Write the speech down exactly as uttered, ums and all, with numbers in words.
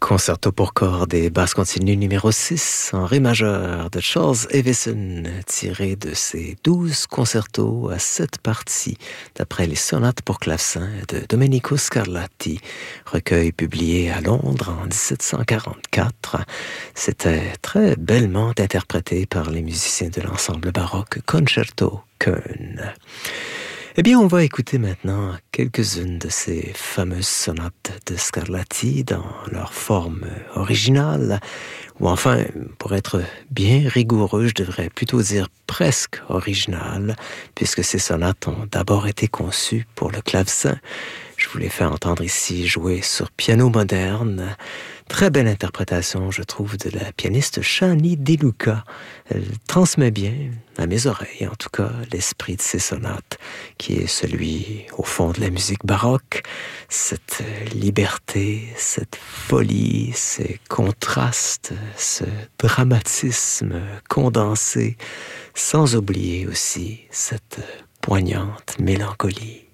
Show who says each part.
Speaker 1: Concerto pour cordes et basse continue numéro six en ré majeur de Charles Evison, tiré de ses douze concertos à sept parties, d'après les sonates pour clavecin de Domenico Scarlatti, recueil publié à Londres en dix-sept cent quarante-quatre. C'était très bellement interprété par les musiciens de l'ensemble baroque Concerto Köln. Eh bien, on va écouter maintenant quelques-unes de ces fameuses sonates de Scarlatti dans leur forme originale, ou enfin, pour être bien rigoureux, je devrais plutôt dire presque originale, puisque ces sonates ont d'abord été conçues pour le clavecin. Je vous les fais entendre ici jouer sur piano moderne. Très belle interprétation, je trouve, de la pianiste Shani De Luca. Elle transmet bien, à mes oreilles en tout cas, l'esprit de ces sonates, qui est celui, au fond, de la musique baroque. Cette liberté, cette folie, ces contrastes, ce dramatisme condensé, sans oublier aussi cette poignante mélancolie.